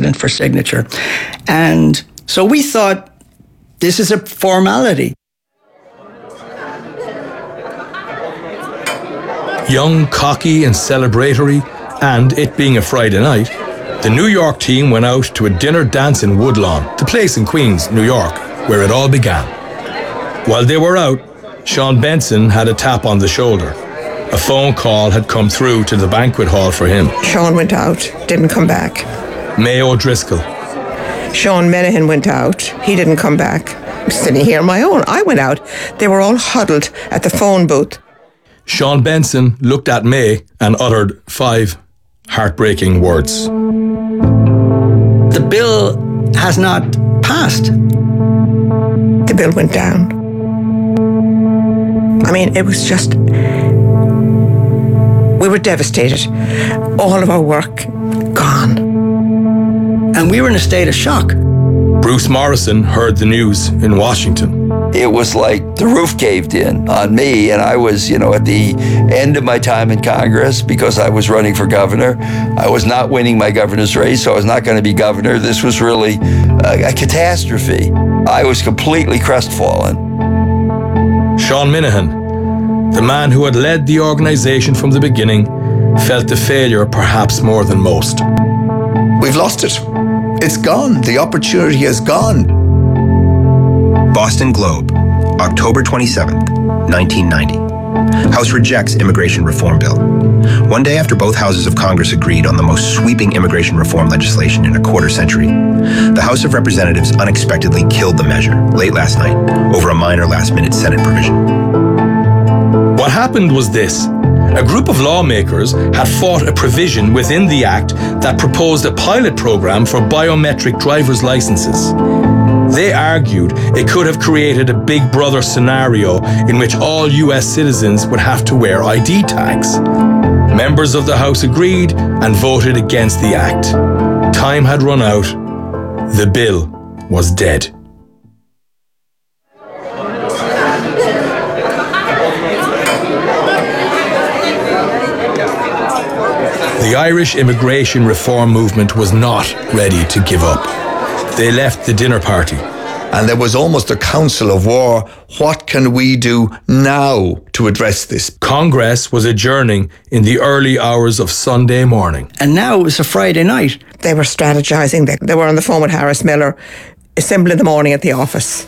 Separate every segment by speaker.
Speaker 1: president for signature. And so we thought, this is a formality.
Speaker 2: Young, cocky and celebratory, and it being a Friday night, the New York team went out to a dinner dance in Woodlawn, the place in Queens, New York, where it all began. While they were out, Sean Benson had a tap on the shoulder. A phone call had come through to the banquet hall for him.
Speaker 3: Sean went out, didn't come back.
Speaker 2: May O'Driscoll.
Speaker 3: Sean Menahan went out, he didn't come back. I'm sitting here on my own. I went out. They were all huddled at the phone booth.
Speaker 2: Sean Benson looked at May and uttered 5 heartbreaking words.
Speaker 1: The bill has not passed.
Speaker 3: The bill went down. I mean, it was just... We were devastated. All of our work gone.
Speaker 1: And we were in a state of shock.
Speaker 2: Bruce Morrison heard the news in Washington.
Speaker 4: It was like the roof caved in on me, and I was, at the end of my time in Congress because I was running for governor. I was not winning my governor's race, so I was not going to be governor. This was really a catastrophe. I was completely crestfallen.
Speaker 2: Sean Menahan, the man who had led the organization from the beginning, felt the failure perhaps more than most.
Speaker 5: We've lost it. It's gone. The opportunity has gone.
Speaker 6: Boston Globe, October 27th, 1990. House rejects immigration reform bill. One day after both houses of Congress agreed on the most sweeping immigration reform legislation in a quarter century, the House of Representatives unexpectedly killed the measure late last night over a minor last-minute Senate provision.
Speaker 2: What happened was this. A group of lawmakers had fought a provision within the Act that proposed a pilot program for biometric driver's licenses. They argued it could have created a Big Brother scenario in which all US citizens would have to wear ID tags. Members of the House agreed and voted against the Act. Time had run out. The bill was dead. The Irish immigration reform movement was not ready to give up. They left the dinner party.
Speaker 5: And there was almost a council of war. What can we do now to address this?
Speaker 2: Congress was adjourning in the early hours of Sunday morning.
Speaker 1: And now it was a Friday night.
Speaker 3: They were strategizing. They were on the phone with Harris Miller, assembled in the morning at the office.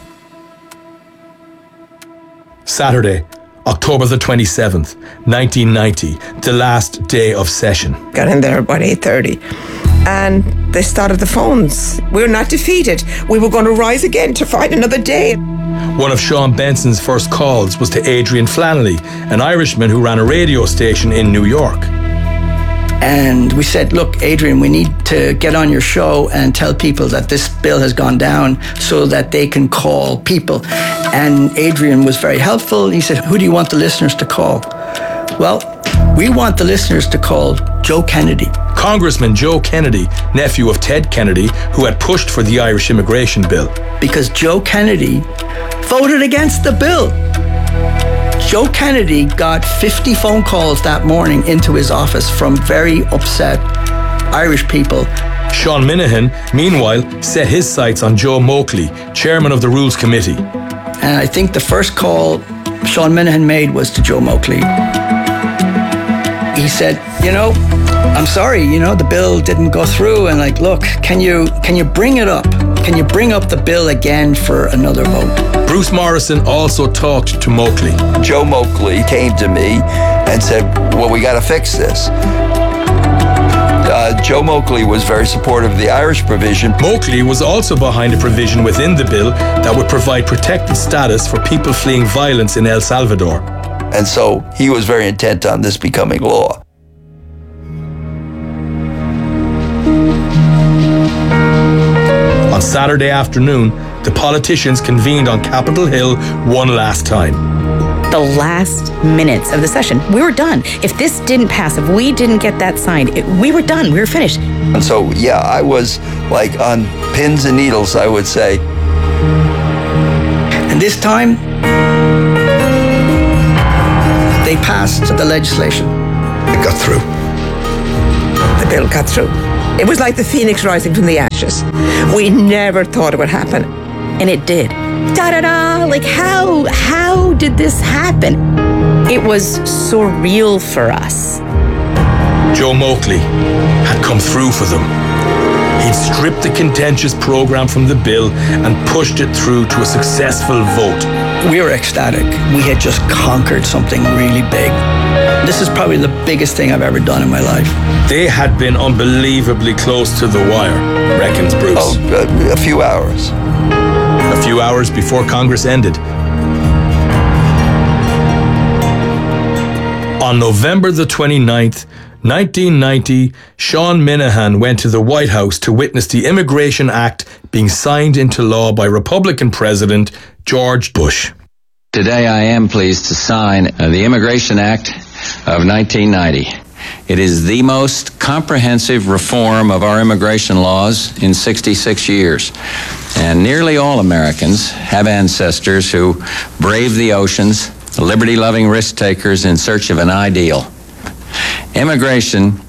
Speaker 2: Saturday, October the 27th, 1990, the last day of session.
Speaker 3: Got in there about 8:30. And they started the phones. We're not defeated. We were going to rise again to fight another day.
Speaker 2: One of Sean Benson's first calls was to Adrian Flannelly, an Irishman who ran a radio station in New York.
Speaker 1: And we said, look, Adrian, we need to get on your show and tell people that this bill has gone down so that they can call people. And Adrian was very helpful. He said, who do you want the listeners to call? Well, we want the listeners to call Joe Kennedy.
Speaker 2: Congressman Joe Kennedy, nephew of Ted Kennedy, who had pushed for the Irish immigration bill.
Speaker 1: Because Joe Kennedy voted against the bill. Joe Kennedy got 50 phone calls that morning into his office from very upset Irish people.
Speaker 2: Sean Menahan, meanwhile, set his sights on Joe Moakley, chairman of the Rules Committee.
Speaker 1: And I think the first call Sean Menahan made was to Joe Moakley. He said, I'm sorry, the bill didn't go through. And look, can you bring it up? Can you bring up the bill again for another vote?
Speaker 2: Bruce Morrison also talked to Moakley.
Speaker 4: Joe Moakley came to me and said, well, we got to fix this. Joe Moakley was very supportive of the Irish provision.
Speaker 2: Moakley was also behind a provision within the bill that would provide protected status for people fleeing violence in El Salvador.
Speaker 4: And so he was very intent on this becoming law.
Speaker 2: On Saturday afternoon, the politicians convened on Capitol Hill one last time.
Speaker 7: The last minutes of the session, we were done. If this didn't pass, if we didn't get that signed, we were done, we were finished.
Speaker 4: And so, I was like on pins and needles, I would say.
Speaker 1: And this time, they passed the legislation.
Speaker 5: It got through.
Speaker 3: The bill got through. It was like the phoenix rising from the ashes. We never thought it would happen.
Speaker 7: And it did. Da-da-da! Like, how did this happen? It was surreal for us.
Speaker 2: Joe Moakley had come through for them. He'd stripped the contentious program from the bill and pushed it through to a successful vote.
Speaker 1: We were ecstatic. We had just conquered something really big. This is probably the biggest thing I've ever done in my life.
Speaker 2: They had been unbelievably close to the wire, reckons Bruce.
Speaker 4: A few hours.
Speaker 2: A few hours before Congress ended. On November the 29th, 1990, Sean Minahan went to the White House to witness the Immigration Act being signed into law by Republican President George Bush.
Speaker 8: Today I am pleased to sign the Immigration Act of 1990. It is the most comprehensive reform of our immigration laws in 66 years. And nearly all Americans have ancestors who braved the oceans, liberty-loving risk-takers in search of an ideal. Immigration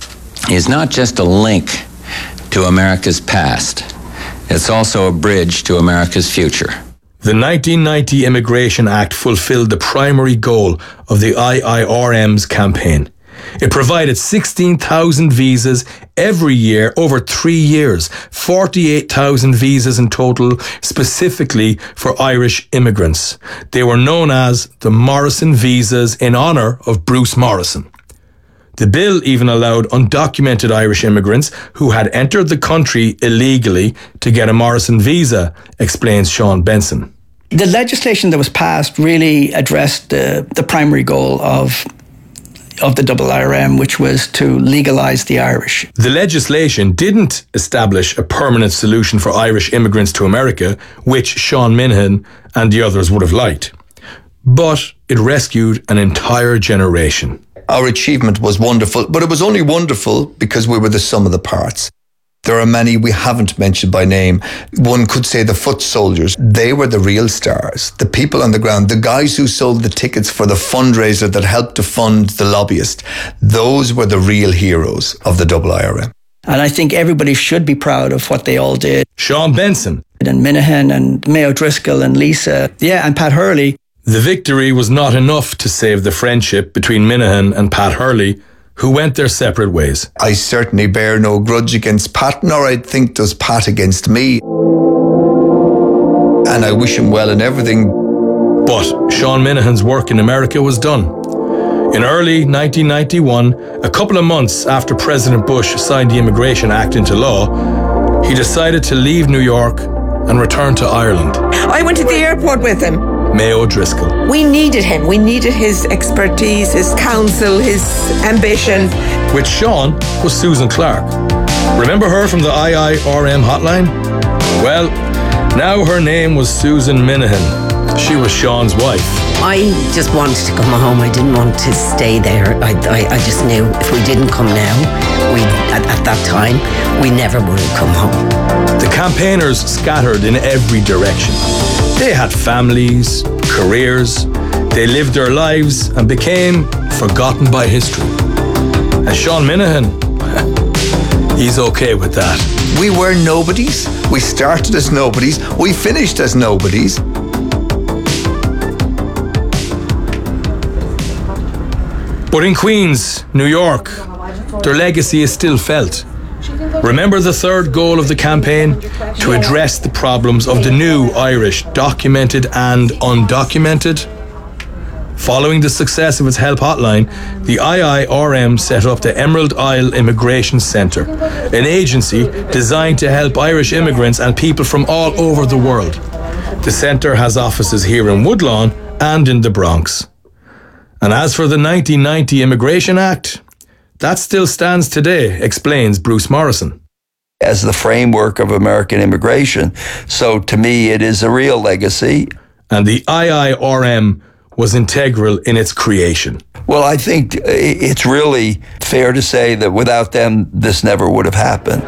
Speaker 8: is not just a link to America's past. It's also a bridge to America's future.
Speaker 2: The 1990 Immigration Act fulfilled the primary goal of the IIRM's campaign. It provided 16,000 visas every year over 3 years, 48,000 visas in total, specifically for Irish immigrants. They were known as the Morrison visas in honour of Bruce Morrison. The bill even allowed undocumented Irish immigrants who had entered the country illegally to get a Morrison visa, explains Sean Benson.
Speaker 1: The legislation that was passed really addressed the primary goal of the IIRM, which was to legalise the Irish.
Speaker 2: The legislation didn't establish a permanent solution for Irish immigrants to America, which Sean Minahan and the others would have liked. But it rescued an entire generation.
Speaker 5: Our achievement was wonderful, but it was only wonderful because we were the sum of the parts. There are many we haven't mentioned by name. One could say the foot soldiers. They were the real stars, the people on the ground, the guys who sold the tickets for the fundraiser that helped to fund the lobbyist. Those were the real heroes of the IIRM.
Speaker 1: And I think everybody should be proud of what they all did.
Speaker 2: Sean Benson.
Speaker 1: And Minahan and Mayo Driscoll and Lisa. Yeah, and Pat Hurley.
Speaker 2: The victory was not enough to save the friendship between Minahan and Pat Hurley, who went their separate ways.
Speaker 5: I certainly bear no grudge against Pat, nor I think does Pat against me. And I wish him well in everything.
Speaker 2: But Sean Minahan's work in America was done. In early 1991, a couple of months after President Bush signed the Immigration Act into law, he decided to leave New York and return to Ireland.
Speaker 3: I went to the airport with him.
Speaker 2: Mayo Driscoll.
Speaker 3: We needed him. We needed his expertise, his counsel, his ambition.
Speaker 2: With Sean was Susan Clark. Remember her from the IIRM hotline? Well, now her name was Susan Minahan. She was Sean's wife.
Speaker 9: I just wanted to come home. I didn't want to stay there. I just knew if we didn't come now, at that time, we never would have come home.
Speaker 2: The campaigners scattered in every direction. They had families, careers, they lived their lives and became forgotten by history. And Sean Minahan, he's okay with that.
Speaker 5: We were nobodies. We started as nobodies. We finished as nobodies.
Speaker 2: But in Queens, New York, their legacy is still felt. Remember the third goal of the campaign? To address the problems of the new Irish, documented and undocumented? Following the success of its help hotline, the IIRM set up the Emerald Isle Immigration Centre, an agency designed to help Irish immigrants and people from all over the world. The centre has offices here in Woodlawn and in the Bronx. And as for the 1990 Immigration Act, that still stands today, explains Bruce Morrison.
Speaker 4: As the framework of American immigration. So to me, it is a real legacy.
Speaker 2: And the IIRM was integral in its creation.
Speaker 4: Well, I think it's really fair to say that without them, this never would have happened.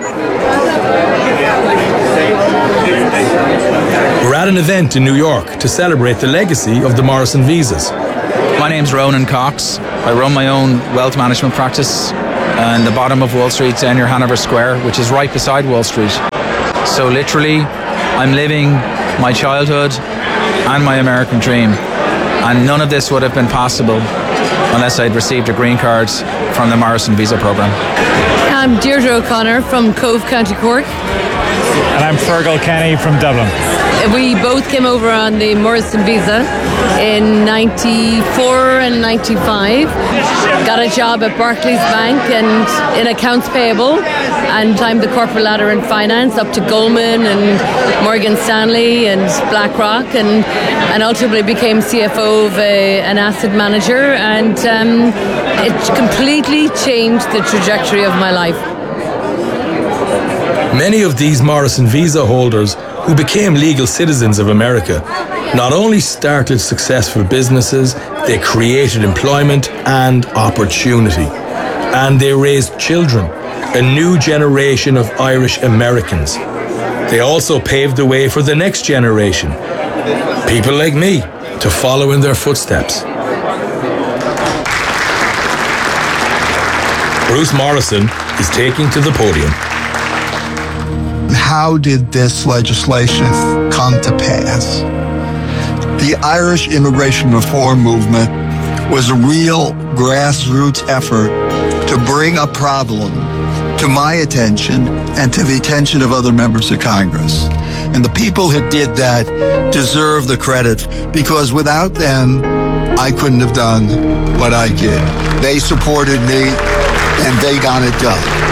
Speaker 2: We're at an event in New York to celebrate the legacy of the Morrison visas.
Speaker 10: My name's Ronan Cox. I run my own wealth management practice and the bottom of Wall Street down near Hanover Square, which is right beside Wall Street. So literally, I'm living my childhood and my American dream. And none of this would have been possible unless I'd received a green card from the Morrison Visa program.
Speaker 11: I'm Deirdre O'Connor from Cove, County Cork.
Speaker 12: And I'm Fergal Kenny from Dublin.
Speaker 11: We both came over on the Morrison Visa in 94 and 95. Got a job at Barclays Bank and in accounts payable, and climbed the corporate ladder in finance up to Goldman and Morgan Stanley and BlackRock, and ultimately became CFO of an asset manager, and it completely changed the trajectory of my life.
Speaker 2: Many of these Morrison Visa holders who became legal citizens of America not only started successful businesses, they created employment and opportunity. And they raised children, a new generation of Irish Americans. They also paved the way for the next generation, people like me, to follow in their footsteps. Bruce Morrison is taking to the podium.
Speaker 13: How did this legislation come to pass? The Irish immigration reform movement was a real grassroots effort to bring a problem to my attention and to the attention of other members of Congress. And the people who did that deserve the credit, because without them, I couldn't have done what I did. They supported me and they got it done.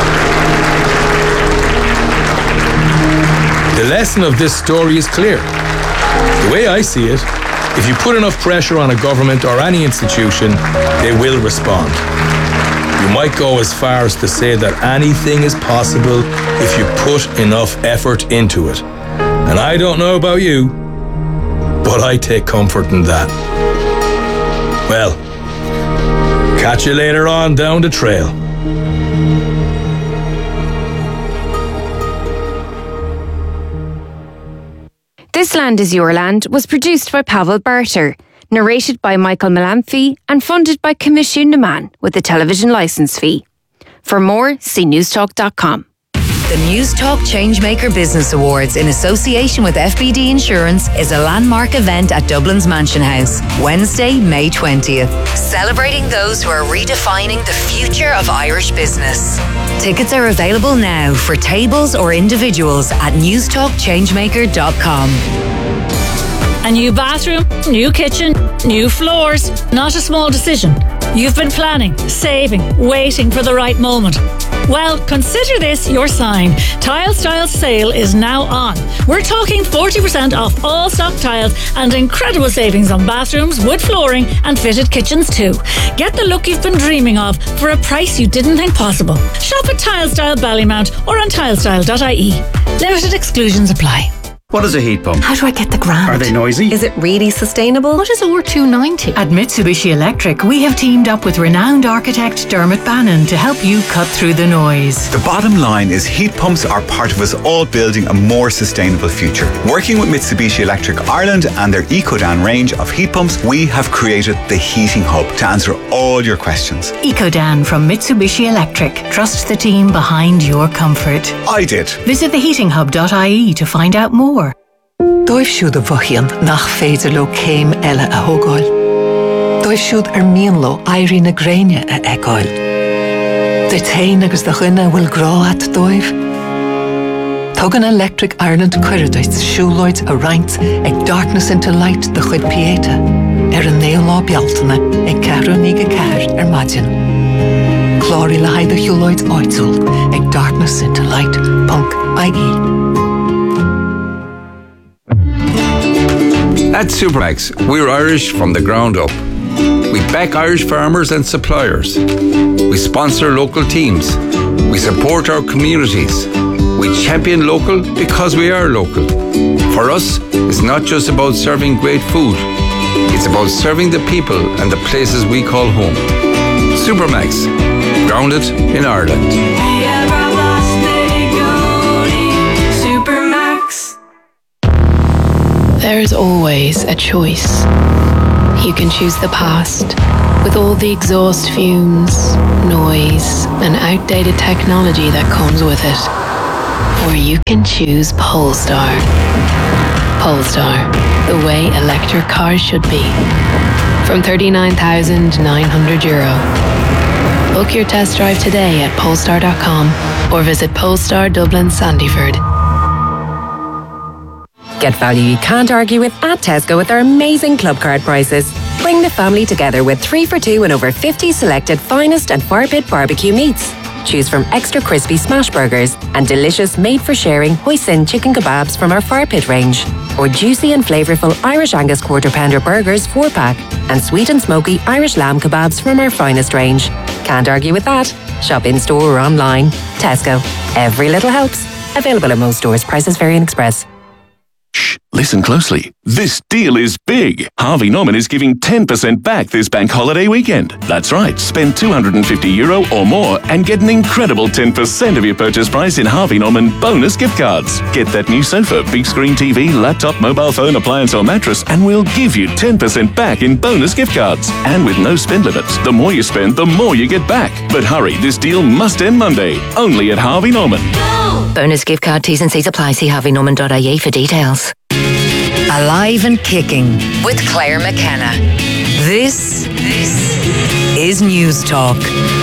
Speaker 2: The lesson of this story is clear. The way I see it, if you put enough pressure on a government or any institution, they will respond. You might go as far as to say that anything is possible if you put enough effort into it. And I don't know about you, but I take comfort in that. Well, catch you later on down the trail.
Speaker 14: This Land Is Your Land was produced by Pavel Barter, narrated by Michael Malamphy and funded by Commission Naman with a television licence fee. For more, see newstalk.com.
Speaker 15: The Newstalk Changemaker Business Awards in association with FBD Insurance is a landmark event at Dublin's Mansion House, Wednesday, May 20th, celebrating those who are redefining the future of Irish business. Tickets are available now for tables or individuals at newstalkchangemaker.com.
Speaker 16: A new bathroom, new kitchen, new floors. Not a small decision. You've been planning, saving, waiting for the right moment. Well, consider this your sign. Tile Style sale is now on. We're talking 40% off all stock tiles and incredible savings on bathrooms, wood flooring and fitted kitchens too. Get the look you've been dreaming of for a price you didn't think possible. Shop at Tile Style Ballymount or on tilestyle.ie. Limited exclusions apply.
Speaker 17: What is a heat pump?
Speaker 18: How do I get the grant?
Speaker 17: Are they noisy?
Speaker 18: Is it really sustainable? What is R290?
Speaker 19: At Mitsubishi Electric, we have teamed up with renowned architect Dermot Bannon to help you cut through the noise.
Speaker 20: The bottom line is heat pumps are part of us all building a more sustainable future. Working with Mitsubishi Electric Ireland and their EcoDan range of heat pumps, we have created the Heating Hub to answer all your questions.
Speaker 19: EcoDan from Mitsubishi Electric. Trust the team behind your comfort.
Speaker 20: I did.
Speaker 19: Visit theheatinghub.ie to find out more.
Speaker 21: Dóibh siúd a bhuicheann nach féidir le céim eile a thógáil. Dóibh siúd mian lo éirí na gréine a eáil. De tain agus de chuine bhfuil gráat dóibh. Tugan Electric Ireland cuireadait siúlóid a roinnt ag Darkness into Light de chuid piéta an néolá bealtaine ag 4 maidin. Chlórí le haid a siúlóid áitiúil ag darknessintolight.ie.
Speaker 22: At Supermax, we're Irish from the ground up. We back Irish farmers and suppliers. We sponsor local teams. We support our communities. We champion local because we are local. For us, it's not just about serving great food. It's about serving the people and the places we call home. Supermax, grounded in Ireland.
Speaker 23: There is always a choice. You can choose the past
Speaker 6: With all the exhaust fumes, noise, and outdated technology that comes with it. Or you can choose Polestar. Polestar, the way electric cars should be. From €39,900. Book your test drive today at polestar.com or visit Polestar Dublin Sandyford.
Speaker 17: Get value you can't argue with at Tesco with their amazing club card prices. Bring the family together with 3 for $2 and over 50 selected finest and fire pit barbecue meats. Choose from extra crispy smash burgers and delicious made-for-sharing hoisin chicken kebabs from our fire pit range. Or juicy and flavourful Irish Angus quarter pounder burgers 4-pack and sweet and smoky Irish lamb kebabs from our finest range. Can't argue with that. Shop in-store or online. Tesco. Every little helps. Available at most stores. Prices vary in Express.
Speaker 23: Listen closely. This deal is big. Harvey Norman is giving 10% back this bank holiday weekend. That's right. Spend €250 or more and get an incredible 10% of your purchase price in Harvey Norman bonus gift cards. Get that new sofa, big screen TV, laptop, mobile phone, appliance or mattress and we'll give you 10% back in bonus gift cards. And with no spend limits. The more you spend, the more you get back. But hurry, this deal must end Monday. Only at Harvey Norman.
Speaker 15: Bonus gift card T's and C's apply. See harveynorman.ie for details. Alive and Kicking with Claire McKenna. This is News Talk.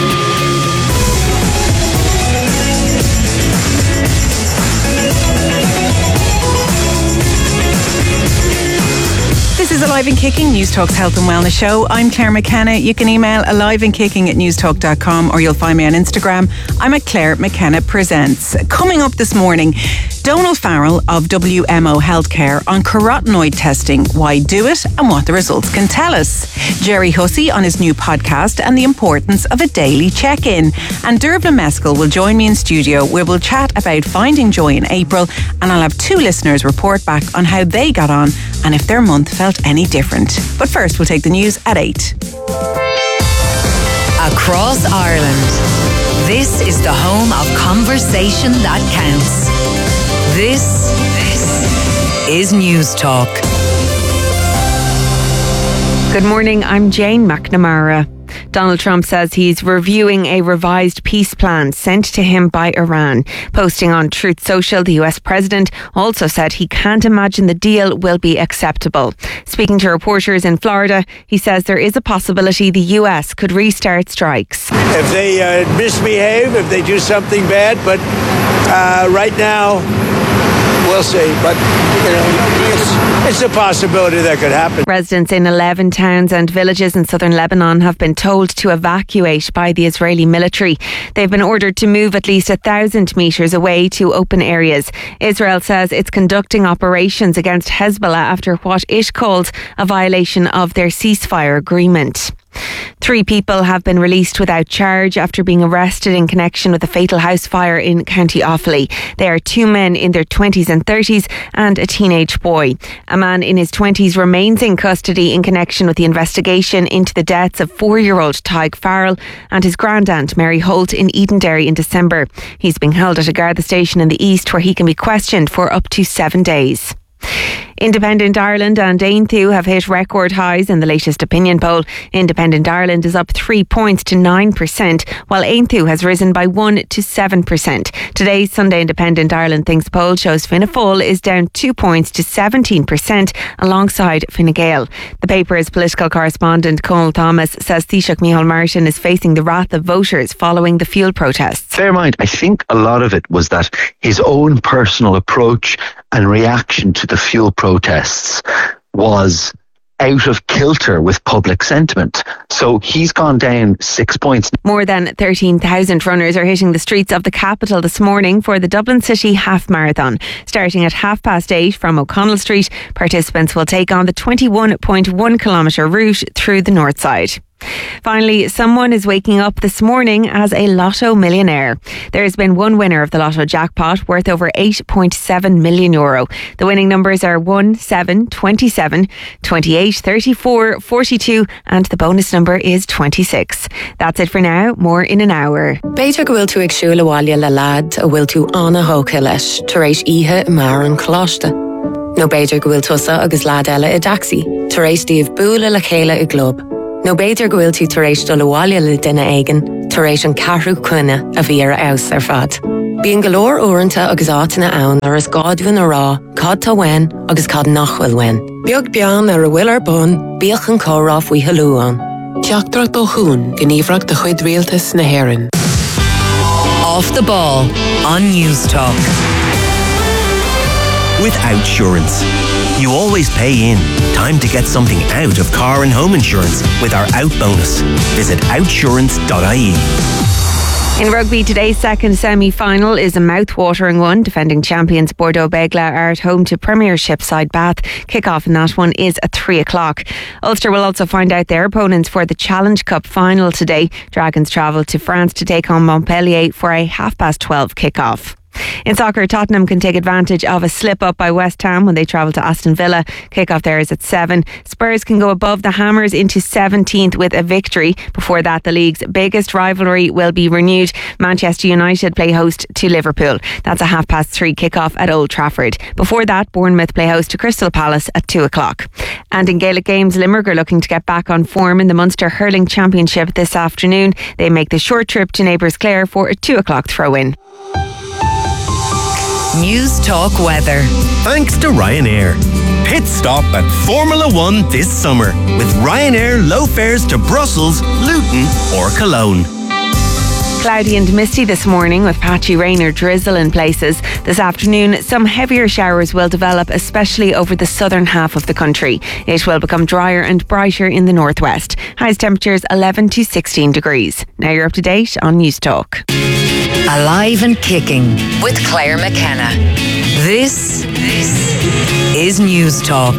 Speaker 24: This is Alive and Kicking, News Talk's health and wellness show. I'm Claire McKenna. You can email aliveandkicking@newstalk.com or you'll find me on Instagram. I'm at Claire McKenna Presents. Coming up this morning, Donal Farrell of WMO Healthcare on carotenoid testing, why do it and what the results can tell us. Jerry Hussey on his new podcast and the importance of a daily check-in. And Dervla Meskel will join me in studio where we'll chat about finding joy in April, and I'll have 2 listeners report back on how they got on and if their month felt any different. But first we'll take the news at 8.
Speaker 15: Across Ireland, this is the home of conversation that counts. This is News Talk.
Speaker 14: Good morning, I'm Jane McNamara. Donald Trump says he's reviewing a revised peace plan sent to him by Iran. Posting on Truth Social, the US president also said he can't imagine the deal will be acceptable. Speaking to reporters in Florida, he says there is a possibility the US could restart strikes.
Speaker 25: If they misbehave, if they do something bad, but right now, we'll see, but it's a possibility that could happen.
Speaker 14: Residents in 11 towns and villages in southern Lebanon have been told to evacuate by the Israeli military. They've been ordered to move at least 1,000 metres away to open areas. Israel says it's conducting operations against Hezbollah after what it called a violation of their ceasefire agreement. 3 people have been released without charge after being arrested in connection with a fatal house fire in County Offaly. They are 2 men in their 20s and 30s and a teenage boy. A man in his 20s remains in custody in connection with the investigation into the deaths of 4-year-old Tyg Farrell and his grandaunt Mary Holt in Edenderry in December. He's being held at a Garda station in the east where he can be questioned for up to 7 days. Independent Ireland and Aontú have hit record highs in the latest opinion poll. Independent Ireland is up 3 points to 9%, while Aontú has risen by 1 to 7%. Today's Sunday Independent Ireland Thinks poll shows Fianna Fáil is down 2 points to 17% alongside Fine Gael. The paper's political correspondent Conal Thomas says Taoiseach Micheál Martin is facing the wrath of voters following the fuel protests.
Speaker 26: Fair mind, I think a lot of it was that his own personal approach and reaction to the fuel protests was out of kilter with public sentiment. So he's gone down 6 points.
Speaker 14: More than 13,000 runners are hitting the streets of the capital this morning for the Dublin City Half Marathon. Starting at 8:30 from O'Connell Street, participants will take on the 21.1 kilometre route through the north side. Finally, someone is waking up this morning as a lotto millionaire. There has been one winner of the lotto jackpot worth over €8.7 million. The winning numbers are 1, 7, 27, 28, 34, 42 and the bonus number is 26. That's it for now. More in an hour.
Speaker 27: Beidir go bhfuil tú ag siúla bhaile le lad a bhfuil tú anna hóca leis tar éis ihe mar an chláiste. No beidir go bhfuil tusa agus lad eile I daxi tar éis díobh búla le chéile I glob. No beidir gohfuil tú tar éis do leháile le duine aigen tar éis an carú cuine a bhí ar aus ar fad. Bíon golóir uaireanta agus átainna ann ar is gáidúin a rá, cad tá wein agus cad nachhfuil wein. Beag bean ar a bhfuil ar bun, bíoch an córáh faoi halúán.
Speaker 6: Teachtarach do hún gníomhreacht de chuid rialtas na hÉireann.
Speaker 15: Off the ball on News Talk.
Speaker 1: With Outsurance. You always pay in. Time to get something out of car and home insurance with our Out bonus. Visit outsurance.ie.
Speaker 14: In rugby, today's second semi-final is a mouth-watering one. Defending champions Bordeaux Begla are at home to Premiership side Bath. Kick-off in that one is at 3 o'clock. Ulster will also find out their opponents for the Challenge Cup final today. Dragons travel to France to take on Montpellier for a 12:30 kick-off. In soccer, Tottenham can take advantage of a slip-up by West Ham when they travel to Aston Villa. Kick-off there is at 7. Spurs can go above the Hammers into 17th with a victory. Before that, the league's biggest rivalry will be renewed. Manchester United play host to Liverpool. That's a 3:30 kick-off at Old Trafford. Before that, Bournemouth play host to Crystal Palace at 2 o'clock. And in Gaelic games, Limerick are looking to get back on form in the Munster Hurling Championship this afternoon. They make the short trip to neighbours Clare for a 2 o'clock throw-in.
Speaker 15: News Talk weather.
Speaker 1: Thanks to Ryanair. Pit stop at Formula One this summer with Ryanair low fares to Brussels, Luton or Cologne.
Speaker 14: Cloudy and misty this morning with patchy rain or drizzle in places. This afternoon, some heavier showers will develop, especially over the southern half of the country. It will become drier and brighter in the northwest. Highest temperatures 11 to 16 degrees. Now you're up to date on News Talk.
Speaker 15: Alive and Kicking with Claire McKenna. This is News Talk.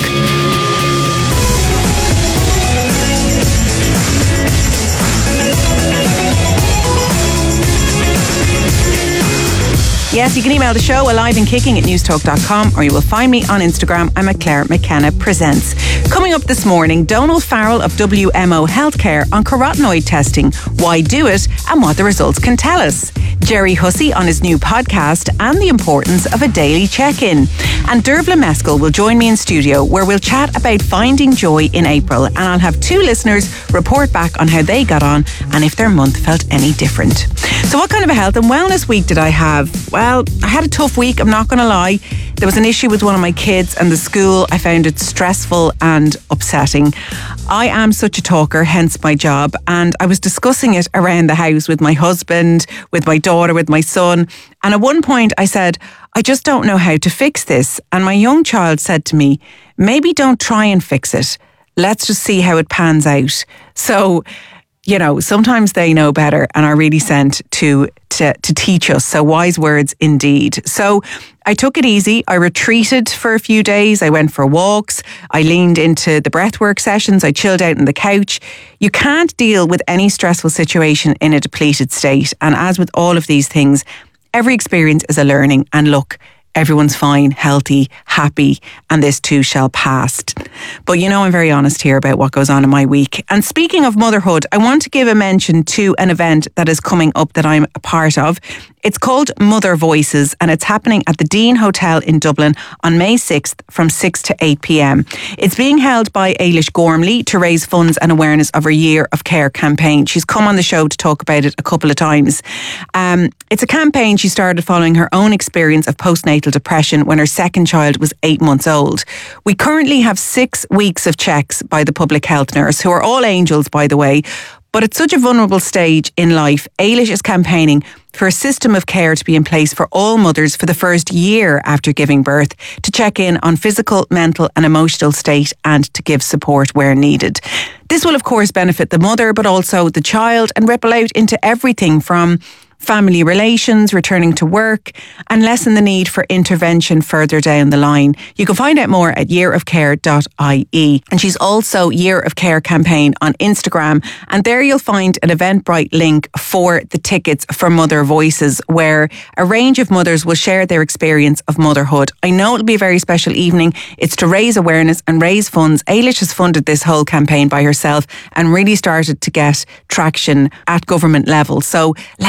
Speaker 24: Yes, you can email the show alive and kicking at newstalk.com, or you will find me on Instagram. I'm at Claire McKenna Presents. Coming up this morning, Donald Farrell of WMO Healthcare on carotenoid testing, why do it and what the results can tell us. Jerry Hussey on his new podcast and the importance of a daily check-in. And Dervla Meskel will join me in studio where we'll chat about finding joy in April, and I'll have 2 listeners report back on how they got on and if their month felt any different. So what kind of a health and wellness week did I have? Well, I had a tough week, I'm not going to lie. There was an issue with one of my kids and the school. I found it stressful and upsetting. I am such a talker, hence my job, and I was discussing it around the house with my husband, with my daughter, with my son, and at one point I said, I just don't know how to fix this. And my young child said to me, maybe don't try and fix it. Let's just see how it pans out. So, you know, sometimes they know better and are really sent to teach us. So wise words indeed. So I took it easy. I retreated for a few days. I went for walks. I leaned into the breathwork sessions. I chilled out on the couch. You can't deal with any stressful situation in a depleted state. And as with all of these things, every experience is a learning. And look, everyone's fine, healthy, happy, and this too shall pass. But you know, I'm very honest here about what goes on in my week. And speaking of motherhood, I want to give a mention to an event that is coming up that I'm a part of. It's called Mother Voices, and it's happening at the Dean Hotel in Dublin on May 6th from 6 to 8 p.m. It's being held by Ailish Gormley to raise funds and awareness of her Year of Care campaign. She's come on the show to talk about it a couple of times. It's a campaign she started following her own experience of postnatal depression when her second child was 8 months old. We currently have 6 weeks of checks by the public health nurse, who are all angels, by the way. But at such a vulnerable stage in life, Ailish is campaigning for a system of care to be in place for all mothers for the first year after giving birth, to check in on physical, mental and emotional state and to give support where needed. This will of course benefit the mother, but also the child, and ripple out into everything from family relations, returning to work, and lessen the need for intervention further down the line. You can find out more at yearofcare.ie. And she's also Year of Care campaign on Instagram, and there you'll find an Eventbrite link for the tickets for Mother Voices, where a range of mothers will share their experience of motherhood. I know it'll be a very special evening. It's to raise awareness and raise funds. Ailish has funded this whole campaign by herself and really started to get traction at government level. So let's help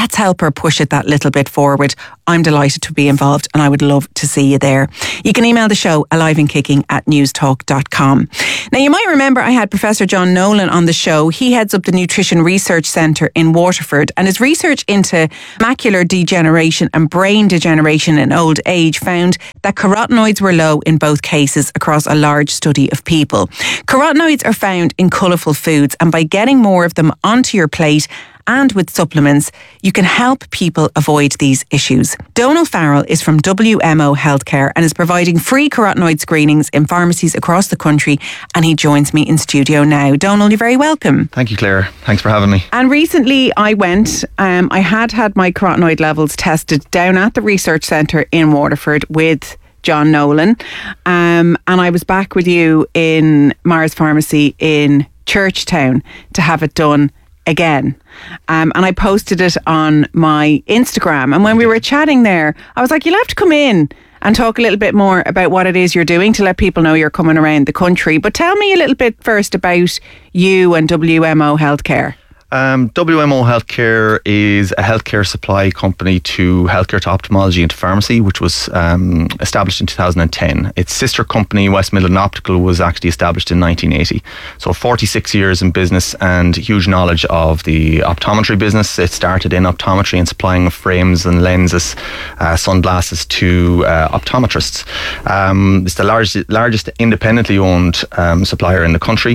Speaker 24: her push it that little bit forward. I'm delighted to be involved and I would love to see you there. You can email the show aliveandkicking@newstalk.com. Now, you might remember I had Professor John Nolan on the show. He heads up the Nutrition Research Centre in Waterford, and his research into macular degeneration and brain degeneration in old age found that carotenoids were low in both cases across a large study of people. Carotenoids are found in colourful foods, and by getting more of them onto your plate and with supplements, you can help people avoid these issues. Donal Farrell is from WMO Healthcare and is providing free carotenoid screenings in pharmacies across the country, and he joins me in studio now. Donal, you're very welcome.
Speaker 3: Thank you, Claire. Thanks for having me.
Speaker 24: And recently I went, I had my carotenoid levels tested down at the research centre in Waterford with John Nolan, and I was back with you in Mars Pharmacy in Churchtown to have it done again. And I posted it on my Instagram. And when we were chatting there, I was like, you'll have to come in and talk a little bit more about what it is you're doing to let people know you're coming around the country. But tell me a little bit first about you and WMO Healthcare.
Speaker 3: WMO Healthcare is a healthcare supply company to healthcare, to ophthalmology and to pharmacy, which was established in 2010. Its sister company, West Midland Optical, was actually established in 1980. So 46 years in business and huge knowledge of the optometry business. It started in optometry and supplying frames and lenses, sunglasses to optometrists. It's the largest independently owned supplier in the country.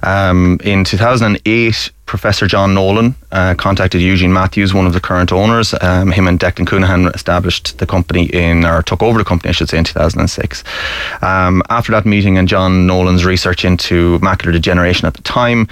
Speaker 3: In 2008, Professor John Nolan contacted Eugene Matthews, one of the current owners. Him and Declan Coonahan established the company took over the company, I should say, in 2006. After that meeting and John Nolan's research into macular degeneration at the time,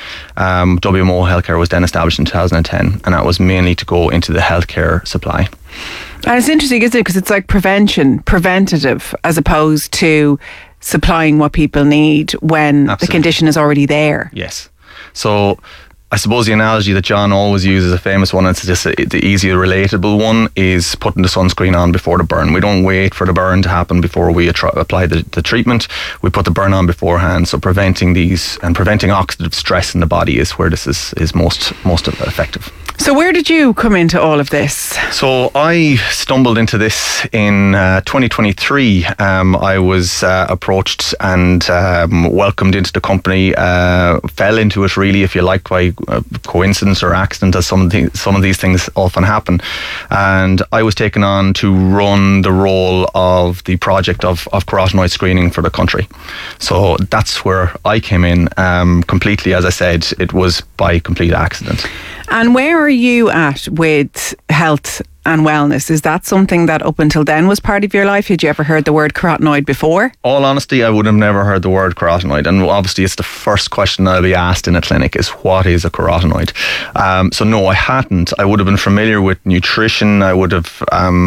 Speaker 3: WMO Healthcare was then established in 2010, and that was mainly to go into the healthcare supply.
Speaker 24: And it's interesting, isn't it? Because it's like preventative, as opposed to supplying what people need when the condition is already there.
Speaker 3: Yes. So I suppose the analogy that John always uses, a famous one, it's just the easier relatable one, is putting the sunscreen on before the burn. We don't wait for the burn to happen before we apply the treatment. We put the burn on beforehand. So preventing oxidative stress in the body is where this is most effective.
Speaker 24: So where did you come into all of this?
Speaker 3: So I stumbled into this in 2023. I was approached and welcomed into the company, fell into it really, if you like, by coincidence or accident, as some of these things often happen. And I was taken on to run the role of the project of carotenoid screening for the country. So that's where I came in completely. As I said, it was by complete accident.
Speaker 24: And where are you at with health and wellness? Is that something that up until then was part of your life? Had you ever heard the word carotenoid before?
Speaker 3: All honesty, I would have never heard the word carotenoid. And obviously it's the first question I'll be asked in a clinic is, what is a carotenoid? So no, I hadn't. I would have been familiar with nutrition. I would have,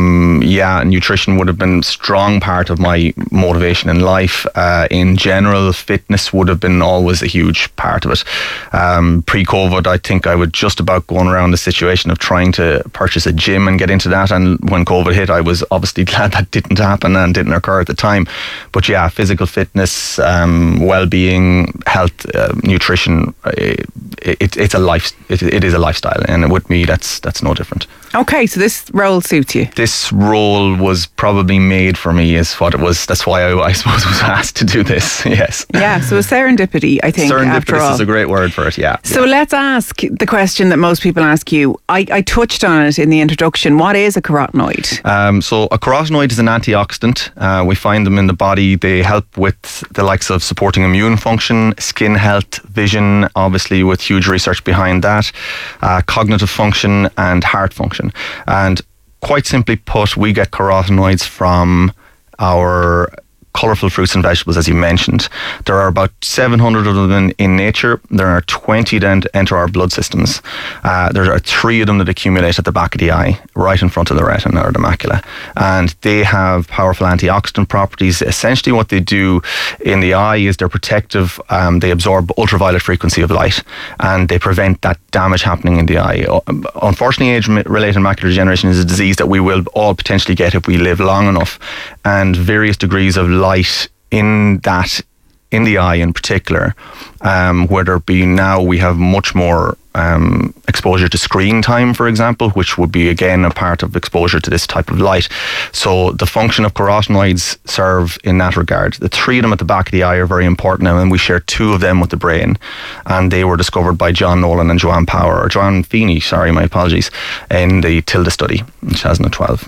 Speaker 3: nutrition would have been a strong part of my motivation in life. In general, fitness would have been always a huge part of it. Pre-COVID, I think I would just about going around the situation of trying to purchase a gym and get into that, and when COVID hit, I was obviously glad that didn't happen and didn't occur at the time. But yeah, physical fitness, well-being, health, nutrition, it's a life. It is a lifestyle, and with me, that's no different.
Speaker 24: Okay, so this role suits you.
Speaker 3: This role was probably made for me, is what it was. That's why I suppose was asked to do this. Yes.
Speaker 24: Yeah. So serendipity, I think.
Speaker 3: Serendipitous is a great word for it. Yeah.
Speaker 24: So let's ask the question that most people ask you. I touched on it in the introduction. What is a carotenoid?
Speaker 3: So a carotenoid is an antioxidant. We find them in the body. They help with the likes of supporting immune function, skin health, vision, obviously with huge research behind that, cognitive function and heart function. And quite simply put, we get carotenoids from our colourful fruits and vegetables, as you mentioned. There are about 700 of them in nature. There are 20 that enter our blood systems. There are 3 of them that accumulate at the back of the eye, right in front of the retina or the macula. And they have powerful antioxidant properties. Essentially what they do in the eye is they're protective. They absorb ultraviolet frequency of light, and they prevent that damage happening in the eye. Unfortunately, age-related macular degeneration is a disease that we will all potentially get if we live long enough, and various degrees of light in that in the eye in particular, whether it be now we have much more exposure to screen time, for example, which would be again a part of exposure to this type of light. So the function of carotenoids serve in that regard. The 3 of them at the back of the eye are very important, and we share 2 of them with the brain, and they were discovered by John Nolan and Joanne Feeney, my apologies, in the TILDA study in 2012.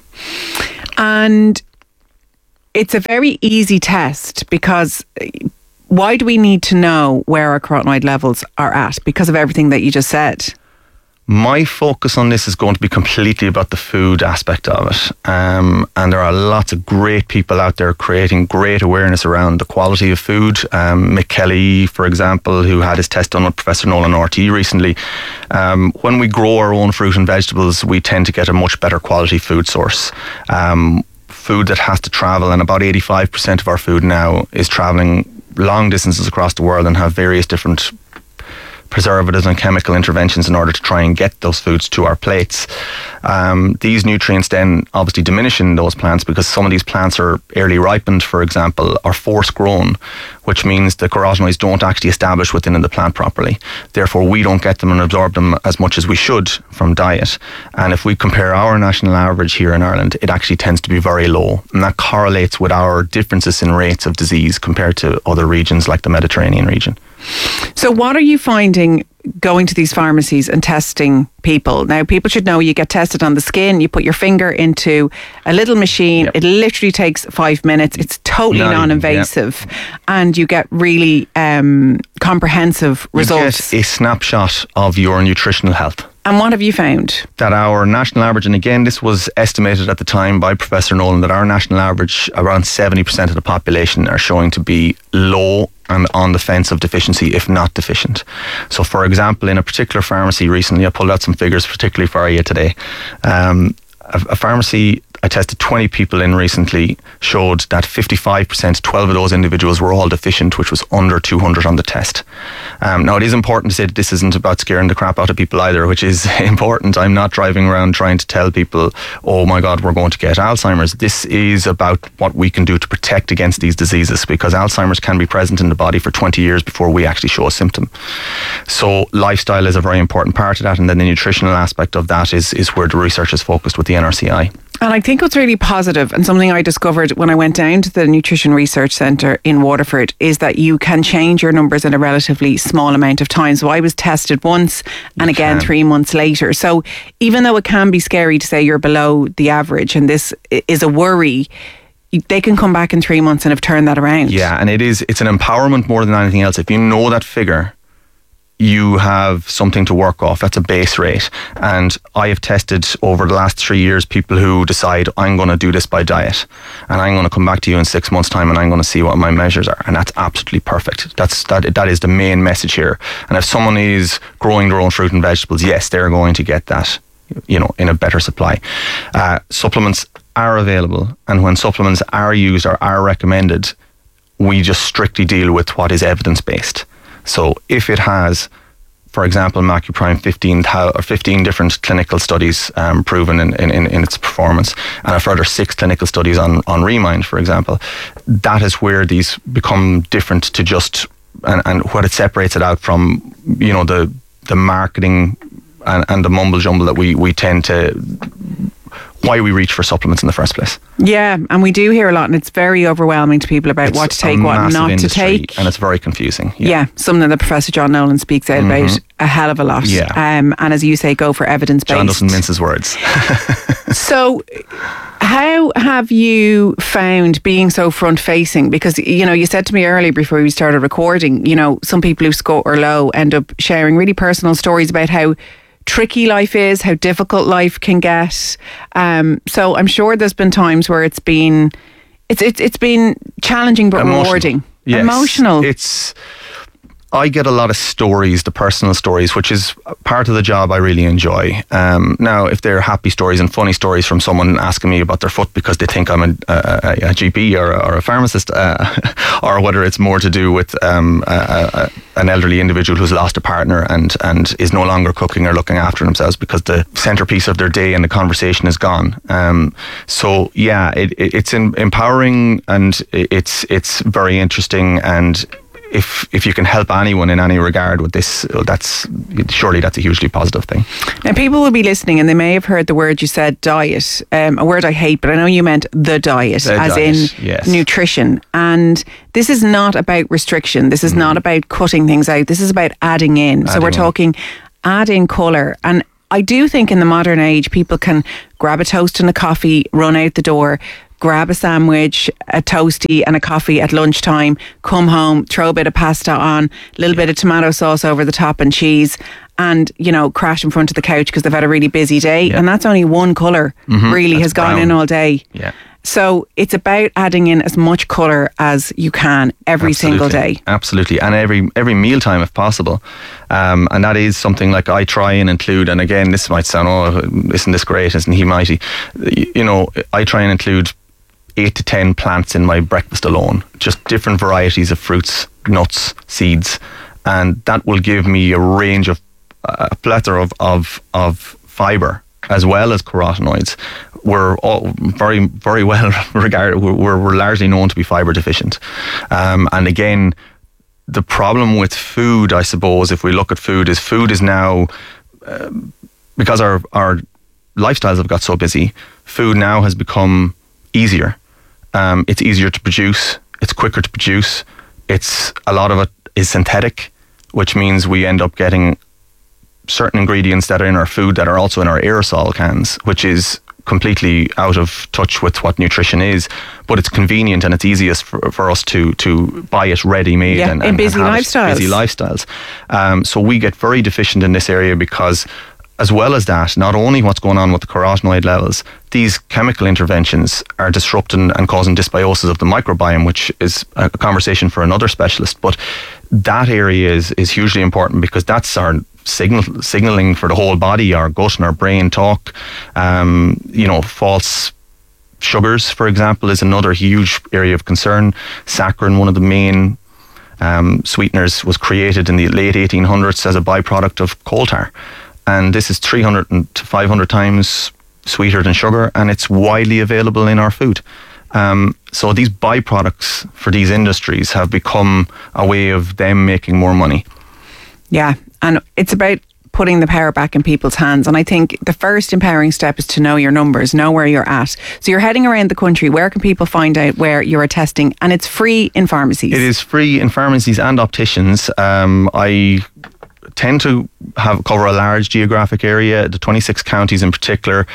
Speaker 24: And it's a very easy test, because why do we need to know where our carotenoid levels are at? Because of everything that you just said.
Speaker 3: My focus on this is going to be completely about the food aspect of it. And there are lots of great people out there creating great awareness around the quality of food. Mick Kelly, for example, who had his test done with Professor Nolan RT recently. When we grow our own fruit and vegetables, we tend to get a much better quality food source. Food that has to travel, and about 85% of our food now is travelling long distances across the world and have various different preservatives and chemical interventions in order to try and get those foods to our plates. These nutrients then obviously diminish in those plants because some of these plants are early ripened, for example, or force grown, which means the carotenoids don't actually establish within the plant properly. Therefore, we don't get them and absorb them as much as we should from diet. And if we compare our national average here in Ireland, it actually tends to be very low. And that correlates with our differences in rates of disease compared to other regions like the Mediterranean region.
Speaker 24: So what are you finding going to these pharmacies and testing people? Now, people should know you get tested on the skin, you put your finger into a little machine, It literally takes 5 minutes, it's totally non-invasive, and you get really comprehensive results.
Speaker 3: You get a snapshot of your nutritional health.
Speaker 24: And what have you found?
Speaker 3: That our national average, and again, this was estimated at the time by Professor Nolan, that our national average, around 70% of the population are showing to be low and on the fence of deficiency, if not deficient. So, for example, in a particular pharmacy recently, I pulled out some figures particularly for you today. A pharmacy I tested 20 people in recently showed that 55%, 12 of those individuals were all deficient, which was under 200 on the test. Now, it is important to say that this isn't about scaring the crap out of people either, which is important. I'm not driving around trying to tell people, oh my God, we're going to get Alzheimer's. This is about what we can do to protect against these diseases, because Alzheimer's can be present in the body for 20 years before we actually show a symptom. So lifestyle is a very important part of that, and then the nutritional aspect of that is where the research is focused with the NRCI.
Speaker 24: And I think what's really positive, and something I discovered when I went down to the Nutrition Research Centre in Waterford, is that you can change your numbers in a relatively small amount of time. So I was tested once and again 3 months later. So even though it can be scary to say you're below the average, and this is a worry, they can come back in 3 months and have turned that around.
Speaker 3: Yeah, and it's an empowerment more than anything else. If you know that figure, you have something to work off. That's a base rate. And I have tested over the last 3 years people who decide, I'm going to do this by diet, and I'm going to come back to you in 6 months' time and I'm going to see what my measures are. And that's absolutely perfect. That is the main message here. And if someone is growing their own fruit and vegetables, yes, they're going to get that, in a better supply. Supplements are available, and when supplements are used or are recommended, we just strictly deal with what is evidence-based. So if it has, for example, Macuprime 15 different clinical studies proven in its performance, and a further 6 clinical studies on Remind, for example, that is where these become different to just, and what it separates it out from, the marketing and the mumble jumble that we tend to, why we reach for supplements in the first place.
Speaker 24: Yeah, and we do hear a lot, and it's very overwhelming to people about what to take, what not to take.
Speaker 3: And it's very confusing.
Speaker 24: Yeah, something that Professor John Nolan speaks out about a hell of a lot.
Speaker 3: Yeah.
Speaker 24: And as you say, go for evidence-based.
Speaker 3: John doesn't mince his words.
Speaker 24: So how have you found being so front-facing? Because, you said to me earlier before we started recording, some people who score low end up sharing really personal stories about how tricky life is, how difficult life can get. So I'm sure there's been times where it's been challenging but rewarding.
Speaker 3: Yes.
Speaker 24: Emotional.
Speaker 3: I get a lot of stories, the personal stories, which is part of the job I really enjoy. Now, if they're happy stories and funny stories from someone asking me about their foot because they think I'm a GP or a pharmacist, or whether it's more to do with an elderly individual who's lost a partner and is no longer cooking or looking after themselves because the centerpiece of their day and the conversation is gone. So yeah, it's empowering, and it's very interesting, and if you can help anyone in any regard with this, that's a hugely positive thing.
Speaker 24: Now, people will be listening and they may have heard the word you said, diet, a word I hate, but I know you meant the diet,
Speaker 3: yes.
Speaker 24: Nutrition. And this is not about restriction. This is not about cutting things out. This is about adding in. So we're talking add in colour. And I do think in the modern age, people can grab a toast and a coffee, run out the door, grab a sandwich, a toastie and a coffee at lunchtime, come home, throw a bit of pasta on, a little bit of tomato sauce over the top and cheese, and, crash in front of the couch because they've had a really busy day. Yeah. And that's only one colour has gone in all day.
Speaker 3: Yeah.
Speaker 24: So it's about adding in as much colour as you can every single day.
Speaker 3: Absolutely. And every mealtime if possible. And that is something like I try and include, and again, this might sound, isn't this great? Isn't he mighty? I try and include 8 to 10 plants in my breakfast alone. Just different varieties of fruits, nuts, seeds. And that will give me a plethora of fibre as well as carotenoids. We're all very, very well regarded. We're largely known to be fibre deficient. And again, the problem with food, I suppose, if we look at food is now, because our lifestyles have got so busy, food now has become easier. It's easier to produce. It's quicker to produce. A lot of it is synthetic, which means we end up getting certain ingredients that are in our food that are also in our aerosol cans, which is completely out of touch with what nutrition is, but it's convenient and it's easiest for us to buy it ready-made
Speaker 24: in busy lifestyles.
Speaker 3: So we get very deficient in this area because, as well as that, not only what's going on with the carotenoid levels, these chemical interventions are disrupting and causing dysbiosis of the microbiome, which is a conversation for another specialist. But that area is hugely important because that's our signaling for the whole body. Our gut and our brain talk. False sugars, for example, is another huge area of concern. Saccharin, one of the main sweeteners, was created in the late 1800s as a byproduct of coal tar. And this is 300 to 500 times sweeter than sugar, and it's widely available in our food. So these byproducts for these industries have become a way of them making more money.
Speaker 24: Yeah, and it's about putting the power back in people's hands. And I think the first empowering step is to know your numbers, know where you're at. So you're heading around the country. Where can people find out where you're testing? And it's free in pharmacies.
Speaker 3: It is free in pharmacies and opticians. I tend to cover a large geographic area, the 26 counties in particular.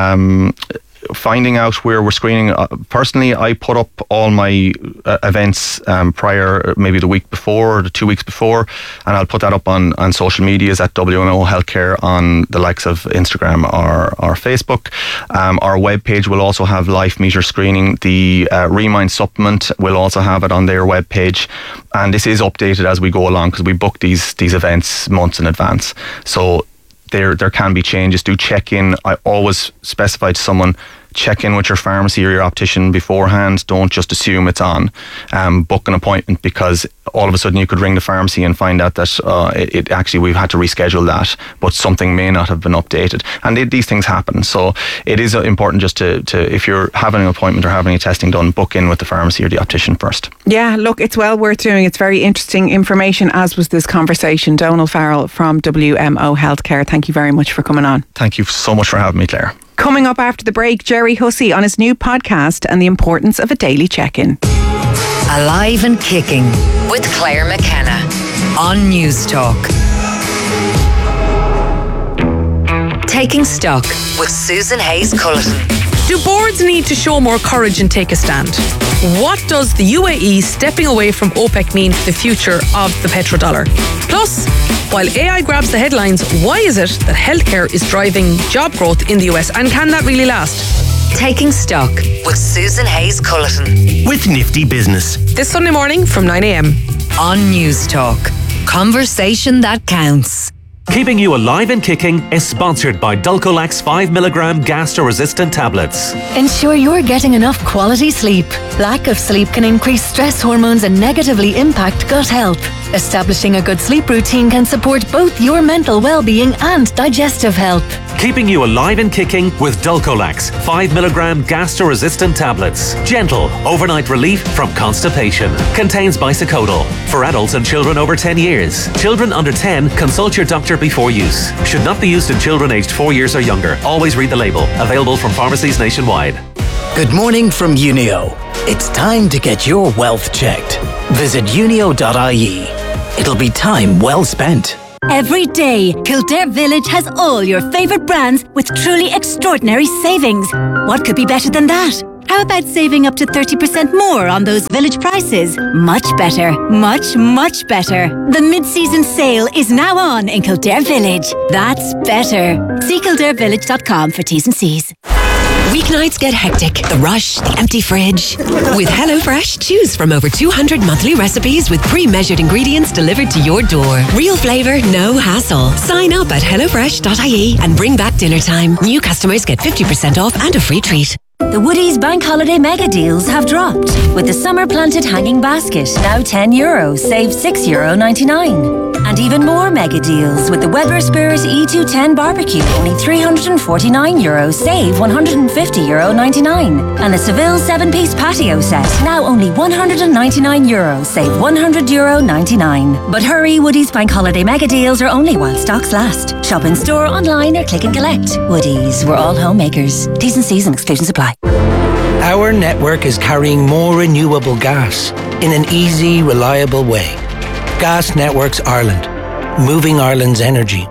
Speaker 3: Finding out where we're screening. Personally, I put up all my events prior, maybe the week before or the 2 weeks before, and I'll put that up on social medias at WMO Healthcare on the likes of Instagram or Facebook. Our webpage will also have Life Meter screening. The Remind supplement will also have it on their webpage, and this is updated as we go along because we book these events months in advance. So there can be changes. Do check in. I always specify to someone, check in with your pharmacy or your optician beforehand. Don't just assume it's on. Book an appointment, because all of a sudden you could ring the pharmacy and find out that it actually we've had to reschedule that, but something may not have been updated. And these things happen. So it is important just to if you're having an appointment or having any testing done, book in with the pharmacy or the optician first.
Speaker 24: Yeah, look, it's well worth doing. It's very interesting information, as was this conversation. Donal Farrell from WMO Healthcare, thank you very much for coming on.
Speaker 3: Thank you so much for having me, Claire.
Speaker 24: Coming up after the break, Jerry Hussey on his new podcast and the importance of a daily check-in.
Speaker 15: Alive and Kicking with Claire McKenna on News Talk. Taking Stock with Susan Hayes-Culleton.
Speaker 4: Do boards need to show more courage and take a stand? What does the UAE stepping away from OPEC mean for the future of the petrodollar? Plus, while AI grabs the headlines, why is it that healthcare is driving job growth in the US, and can that really last?
Speaker 15: Taking Stock with Susan Hayes-Culleton.
Speaker 1: With Nifty Business.
Speaker 4: This Sunday morning from 9 a.m.
Speaker 15: on News Talk. Conversation that counts.
Speaker 5: Keeping You Alive and Kicking is sponsored by Dulcolax 5mg gastro-resistant tablets.
Speaker 7: Ensure you're getting enough quality sleep. Lack of sleep can increase stress hormones and negatively impact gut health. Establishing a good sleep routine can support both your mental well-being and digestive health.
Speaker 5: Keeping you alive and kicking with Dulcolax 5mg gastro-resistant tablets. Gentle overnight relief from constipation. Contains bisacodyl. For adults and children over 10 years. Children under 10, consult your doctor before use. Should not be used in children aged 4 years or younger. Always read the label. Available from pharmacies nationwide.
Speaker 2: Good morning from Unio. It's time to get your wealth checked. Visit unio.ie. It'll be time well spent.
Speaker 8: Every day, Kildare Village has all your favourite brands with truly extraordinary savings. What could be better than that? How about saving up to 30% more on those village prices? Much better. Much, much better. The mid-season sale is now on in Kildare Village. That's better. See kildarevillage.com for T's and C's.
Speaker 9: Weeknights get hectic. The rush, the empty fridge. With HelloFresh, choose from over 200 monthly recipes with pre-measured ingredients delivered to your door. Real flavour, no hassle. Sign up at hellofresh.ie and bring back dinner time. New customers get 50% off and a free treat.
Speaker 8: The Woodies Bank Holiday Mega Deals have dropped. With the Summer Planted Hanging Basket, now €10, save €6.99. And even more mega deals with the Weber Spirit E210 Barbecue, only €349, save €150.99. And the Seville 7-piece patio set, now only €199, save €100.99. But hurry, Woodies Bank Holiday Mega Deals are only while stocks last. Shop in store, online or click and collect. Woodies, we're all homemakers. T's and C's and exclusions apply.
Speaker 2: Our network is carrying more renewable gas in an easy, reliable way. Gas Networks Ireland, moving Ireland's energy.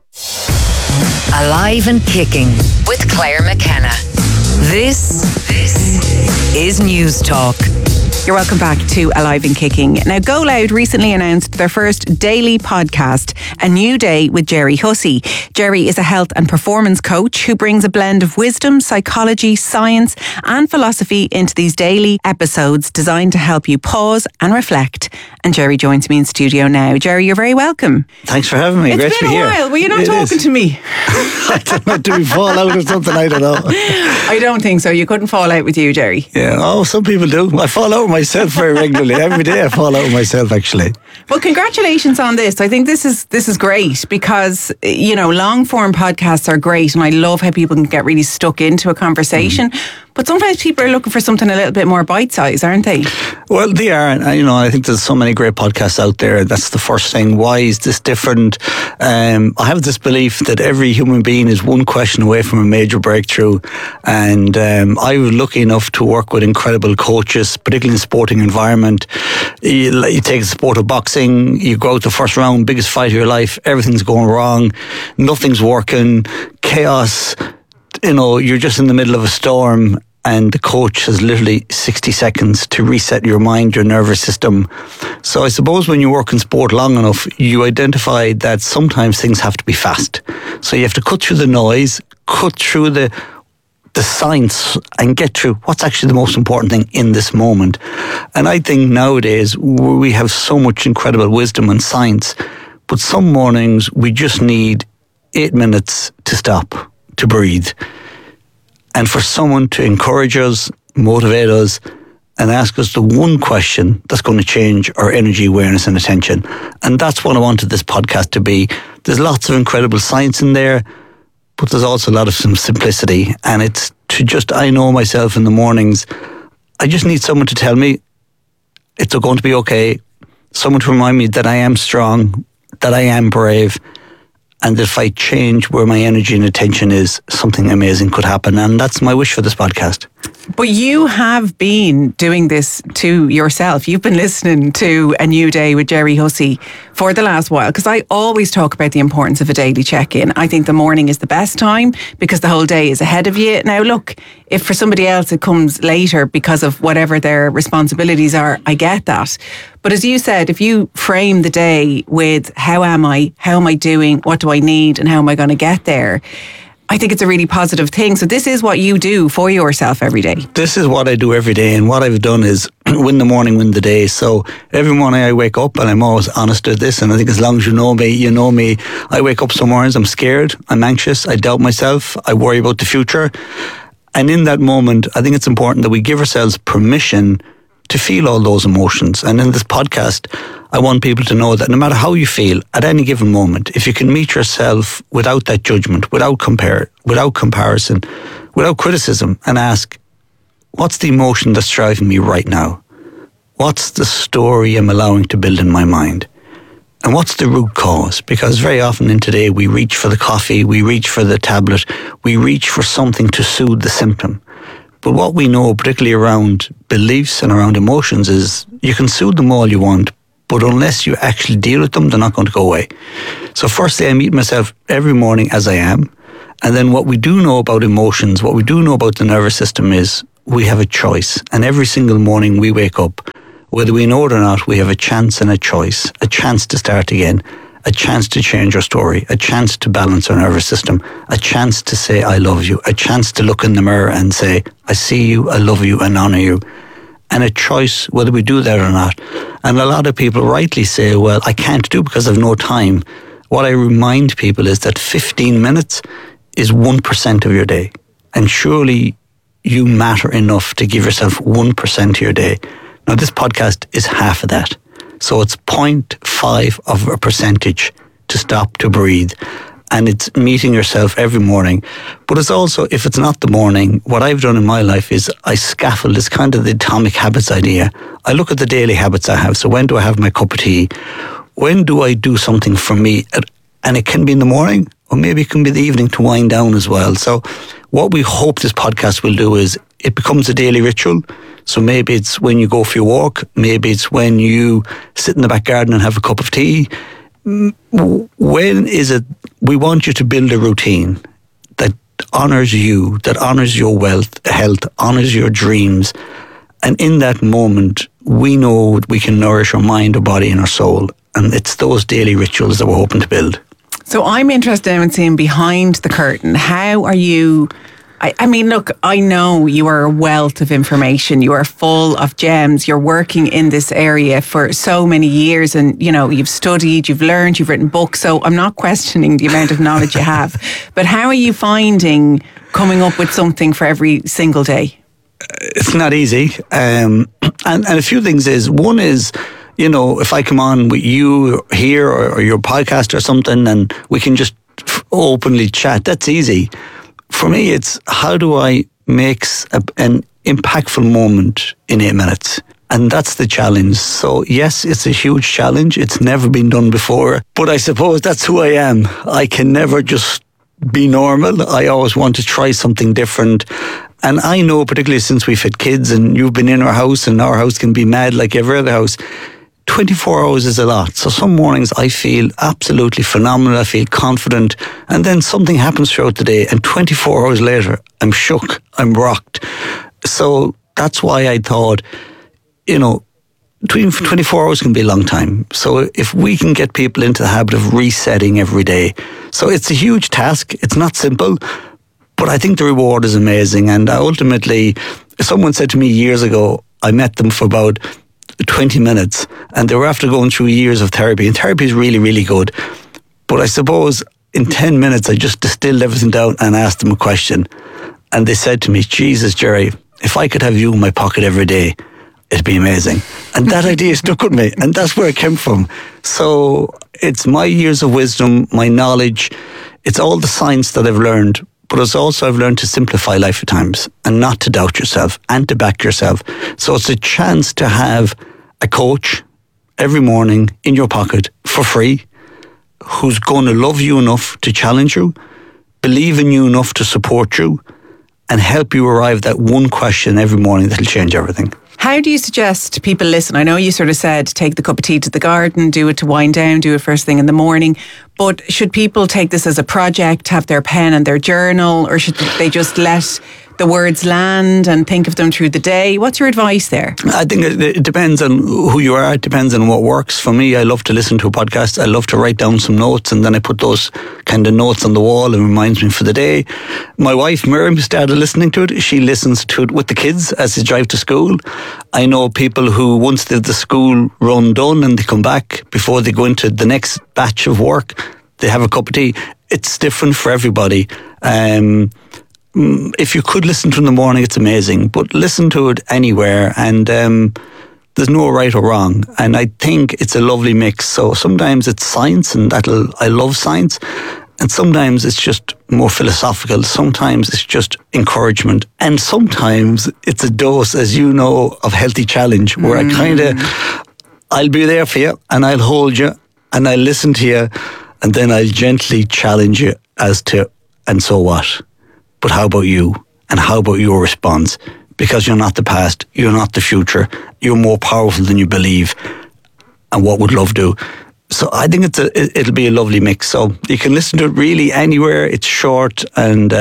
Speaker 15: Alive and Kicking with Claire McKenna. This is News Talk.
Speaker 24: You're welcome back to Alive and Kicking. Now, Go Loud recently announced their first daily podcast, A New Day with Jerry Hussey. Jerry is a health and performance coach who brings a blend of wisdom, psychology, science and philosophy into these daily episodes designed to help you pause and reflect. And Jerry joins me in studio now. Jerry, you're very welcome.
Speaker 10: Thanks for having me. Great to be here.
Speaker 24: It's been a while. Were you not talking to me?
Speaker 10: I don't know. Did we fall out or something? I don't know.
Speaker 24: I don't think so. You couldn't fall out with you, Jerry.
Speaker 10: Yeah. Oh, some people do. I fall out with myself very regularly. Every day I fall out with myself, actually.
Speaker 24: Well, congratulations on this. I think this is great because, you know, long form podcasts are great and I love how people can get really stuck into a conversation. But sometimes people are looking for something a little bit more bite-sized, aren't they?
Speaker 10: Well, they are. And, you know, I think there's so many great podcasts out there. That's the first thing. Why is this different? I have this belief that every human being is one question away from a major breakthrough. And I was lucky enough to work with incredible coaches, particularly in the sporting environment. You take the sport of boxing, you go out the first round, biggest fight of your life, everything's going wrong, nothing's working, chaos. You know, you're just in the middle of a storm and the coach has literally 60 seconds to reset your mind, your nervous system. So I suppose when you work in sport long enough, you identify that sometimes things have to be fast. So you have to cut through the noise, cut through the science and get through what's actually the most important thing in this moment. And I think nowadays we have so much incredible wisdom and science, but some mornings we just need 8 minutes to stop, to breathe, and for someone to encourage us, motivate us, and ask us the one question that's going to change our energy, awareness and attention. And that's what I wanted this podcast to be. There's lots of incredible science in there, but there's also a lot of some simplicity. And it's to just, I know myself in the mornings, I just need someone to tell me it's going to be okay. Someone to remind me that I am strong, that I am brave, and that if I change where my energy and attention is, something amazing could happen. And that's my wish for this podcast.
Speaker 24: But you have been doing this to yourself. You've been listening to A New Day with Jerry Hussey for the last while, because I always talk about the importance of a daily check-in. I think the morning is the best time because the whole day is ahead of you. Now, look, if for somebody else it comes later because of whatever their responsibilities are, I get that. But as you said, if you frame the day with how am I doing, what do I need, and how am I going to get there, I think it's a really positive thing. So this is what you do for yourself every day.
Speaker 10: This is what I do every day. And what I've done is win the morning, win the day. So every morning I wake up, and I'm always honest with this. And I think as long as you know me. I wake up some mornings, I'm scared, I'm anxious, I doubt myself, I worry about the future. And in that moment, I think it's important that we give ourselves permission to feel all those emotions. And in this podcast, I want people to know that no matter how you feel at any given moment, if you can meet yourself without that judgment, without comparison, without criticism, and ask, what's the emotion that's driving me right now? What's the story I'm allowing to build in my mind? And what's the root cause? Because very often in today, we reach for the coffee, we reach for the tablet, we reach for something to soothe the symptom. But what we know, particularly around beliefs and around emotions, is you can soothe them all you want, but unless you actually deal with them, they're not going to go away. So firstly, I meet myself every morning as I am. And then what we do know about emotions, what we do know about the nervous system is we have a choice. And every single morning we wake up, whether we know it or not, we have a chance and a choice, a chance to start again, a chance to change our story, a chance to balance our nervous system, a chance to say, I love you, a chance to look in the mirror and say, I see you, I love you, and honour you. And a choice whether we do that or not. And a lot of people rightly say, well, I can't do because I've no time. What I remind people is that 15 minutes is 1% of your day. And surely you matter enough to give yourself 1% of your day. Now, this podcast is half of that. So it's 0.5 of a percentage to stop, to breathe. And it's meeting yourself every morning. But it's also, if it's not the morning, what I've done in my life is I scaffold. It's kind of the atomic habits idea. I look at the daily habits I have. So when do I have my cup of tea? When do I do something for me? And it can be in the morning, or maybe it can be the evening to wind down as well. So what we hope this podcast will do is it becomes a daily ritual. So maybe it's when you go for your walk. Maybe it's when you sit in the back garden and have a cup of tea. When is it we want you to build a routine that honours you, that honours your health, honours your dreams. And in that moment, we know we can nourish our mind, our body and our soul. And it's those daily rituals that we're hoping to build.
Speaker 24: So I'm interested in seeing behind the curtain. How are you... I mean, look, I know you are a wealth of information. You are full of gems. You're working in this area for so many years and, you know, you've studied, you've learned, you've written books. So I'm not questioning the amount of knowledge you have. But how are you finding coming up with something for every single day?
Speaker 10: It's not easy. And a few things is, one is, you know, if I come on with you here or your podcast or something and we can just openly chat, that's easy. For me, it's how do I make an impactful moment in 8 minutes? And that's the challenge. So yes, it's a huge challenge. It's never been done before. But I suppose that's who I am. I can never just be normal. I always want to try something different. And I know, particularly since we've had kids and you've been in our house and our house can be mad like every other house, 24 hours is a lot. So some mornings I feel absolutely phenomenal. I feel confident. And then something happens throughout the day. And 24 hours later, I'm shook. I'm rocked. So that's why I thought, you know, 24 hours can be a long time. So if we can get people into the habit of resetting every day. So it's a huge task. It's not simple. But I think the reward is amazing. And ultimately, someone said to me years ago, I met them for about 20 minutes and they were after going through years of therapy, and therapy is really, really good. But I suppose in 10 minutes I just distilled everything down and asked them a question, and they said to me, Jesus, Jerry, if I could have you in my pocket every day, it'd be amazing. And that idea stuck with me, and that's where it came from. So it's my years of wisdom, my knowledge, it's all the science that I've learned. But it's also I've learned to simplify life at times and not to doubt yourself and to back yourself. So it's a chance to have a coach every morning in your pocket for free who's going to love you enough to challenge you, believe in you enough to support you, and help you arrive at that one question every morning that'll change everything.
Speaker 24: How do you suggest people listen? I know you sort of said take the cup of tea to the garden, do it to wind down, do it first thing in the morning. But should people take this as a project, have their pen and their journal, or should they just let the words land and think of them through the day? What's your advice there?
Speaker 10: I think it depends on who you are. It depends on what works. For me, I love to listen to a podcast. I love to write down some notes, and then I put those kind of notes on the wall and reminds me for the day. My wife, Miriam, started listening to it. She listens to it with the kids as they drive to school. I know people who, once they've the school run done and they come back, before they go into the next batch of work, they have a cup of tea. It's different for everybody. if you could listen to it in the morning, it's amazing. But listen to it anywhere, and there's no right or wrong. And I think it's a lovely mix. So sometimes it's science, and I love science. And sometimes it's just more philosophical. Sometimes it's just encouragement. And sometimes it's a dose, as you know, of healthy challenge, where I kind of, I'll be there for you, and I'll hold you, and I'll listen to you, and then I'll gently challenge you as to, and so what? But how about you? And how about your response? Because you're not the past, you're not the future, you're more powerful than you believe. And what would love do? So I think it'll be a lovely mix. So you can listen to it really anywhere. It's short, and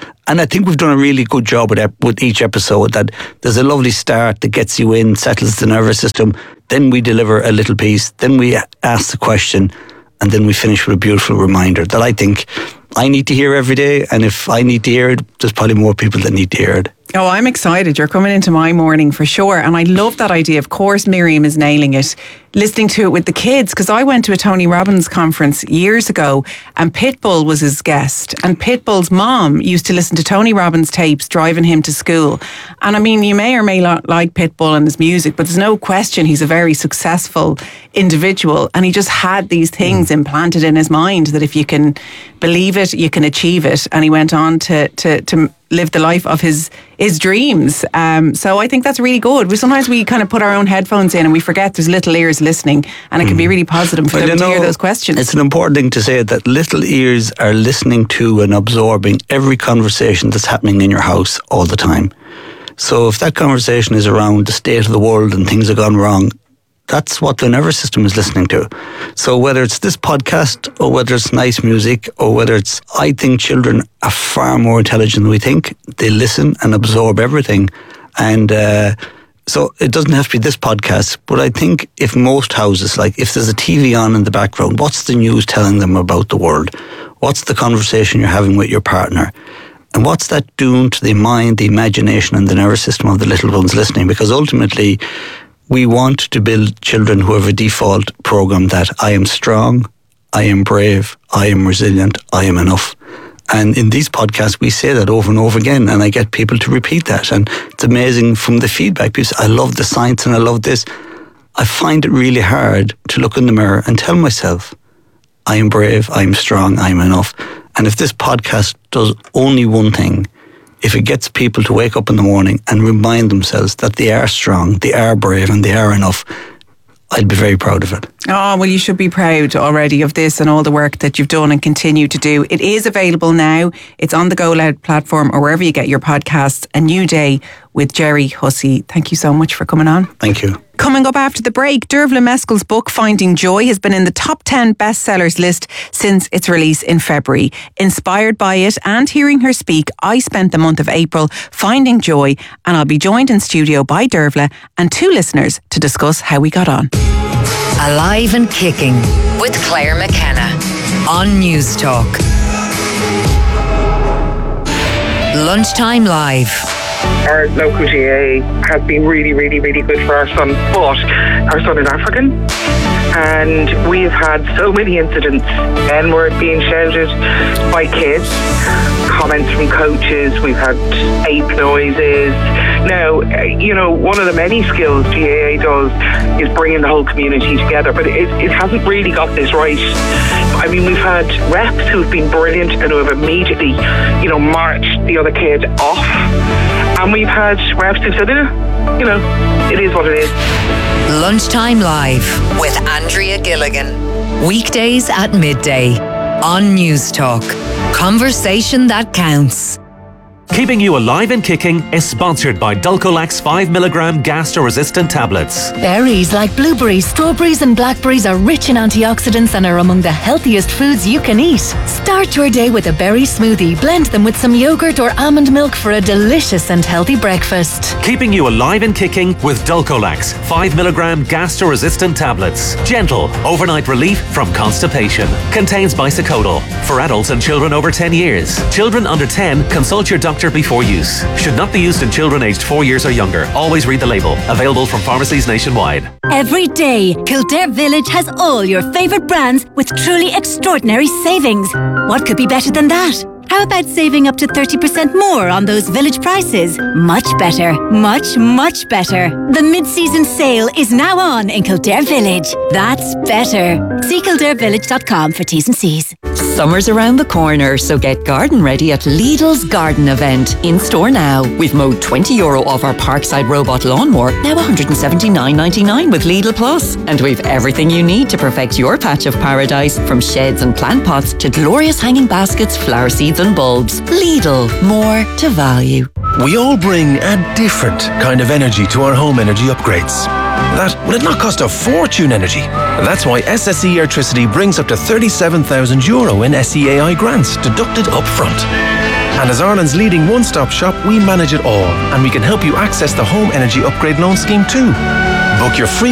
Speaker 10: I think we've done a really good job with each episode. That there's a lovely start that gets you in, settles the nervous system. Then we deliver a little piece. Then we ask the question, and then we finish with a beautiful reminder that I think I need to hear every day. And if I need to hear it, there's probably more people that need to hear it.
Speaker 24: Oh, I'm excited. You're coming into my morning for sure. And I love that idea. Of course, Miriam is nailing it. Listening to it with the kids, because I went to a Tony Robbins conference years ago and Pitbull was his guest. And Pitbull's mom used to listen to Tony Robbins tapes driving him to school. And I mean, you may or may not like Pitbull and his music, but there's no question he's a very successful individual. And he just had these things implanted in his mind that if you can believe it, you can achieve it. And he went on to live the life of his dreams. So I think that's really good. Sometimes we kind of put our own headphones in and we forget there's little ears listening, and it can be really positive for them to hear those questions.
Speaker 10: It's an important thing to say that little ears are listening to and absorbing every conversation that's happening in your house all the time. So if that conversation is around the state of the world and things have gone wrong, that's what the nervous system is listening to. So whether it's this podcast or whether it's nice music or whether it's, I think children are far more intelligent than we think. They listen and absorb everything. And so it doesn't have to be this podcast, but I think if most houses, like if there's a TV on in the background, what's the news telling them about the world? What's the conversation you're having with your partner? And what's that doing to the mind, the imagination and the nervous system of the little ones listening? Because ultimately, we want to build children who have a default program that I am strong, I am brave, I am resilient, I am enough. And in these podcasts, we say that over and over again, and I get people to repeat that. And it's amazing from the feedback. People say, I love the science and I love this. I find it really hard to look in the mirror and tell myself, I am brave, I am strong, I am enough. And if this podcast does only one thing, if it gets people to wake up in the morning and remind themselves that they are strong, they are brave and they are enough, I'd be very proud of it.
Speaker 24: Oh, well, you should be proud already of this and all the work that you've done and continue to do. It is available now. It's on the Go Loud platform or wherever you get your podcasts. A New Day with Jerry Hussey. Thank you so much for coming on.
Speaker 10: Thank you.
Speaker 24: Coming up after the break, Dervla Mescal's book Finding Joy has been in the top 10 bestsellers list since its release in February. Inspired by it and hearing her speak, I spent the month of April finding joy, and I'll be joined in studio by Dervla and two listeners to discuss how we got on.
Speaker 15: Alive and Kicking with Claire McKenna on News Talk. Lunchtime Live.
Speaker 11: Our local GA has been really, really, really good for our son, but our son is African, and we've had so many incidents, N-word being shouted by kids, comments from coaches, we've had ape noises. Now, you know, one of the many skills GAA does is bringing the whole community together, but it hasn't really got this right. I mean, we've had reps who've been brilliant and who have immediately, you know, marched the other kid off. And we've had reps who said, you know, it is what it is.
Speaker 15: Lunchtime Live with Andrea Gilligan. Weekdays at midday on News Talk. Conversation that counts.
Speaker 5: Keeping You Alive and Kicking is sponsored by Dulcolax 5mg gastro-resistant tablets.
Speaker 7: Berries like blueberries, strawberries and blackberries are rich in antioxidants and are among the healthiest foods you can eat. Start your day with a berry smoothie. Blend them with some yogurt or almond milk for a delicious and healthy breakfast.
Speaker 5: Keeping You Alive and Kicking with Dulcolax 5mg gastro-resistant tablets. Gentle, overnight relief from constipation. Contains bisacodyl. For adults and children over 10 years. Children under 10, consult your doctor before use. Should not be used in children aged 4 years or younger. Always read the label. Available from pharmacies nationwide.
Speaker 12: Every day, Kildare Village has all your favourite brands with truly extraordinary savings. What could be better than that? How about saving up to 30% more on those village prices? Much better. Much, much better. The mid-season sale is now on in Kildare Village. That's better. See KildareVillage.com for T's and C's.
Speaker 13: Summer's around the corner, so get garden ready at Lidl's Garden Event. In store now. We've mowed €20 off our Parkside Robot Lawnmower, now $179.99 with Lidl Plus. And we've everything you need to perfect your patch of paradise, from sheds and plant pots to glorious hanging baskets, flower seeds and bulbs. Lidl, more to value.
Speaker 16: We all bring a different kind of energy to our home energy upgrades. That will it not cost a fortune energy. And that's why SSE Electricity brings up to €37,000 in SEAI grants deducted up front. And as Ireland's leading one-stop shop, we manage it all, and we can help you access the Home Energy Upgrade Loan Scheme too. Book your free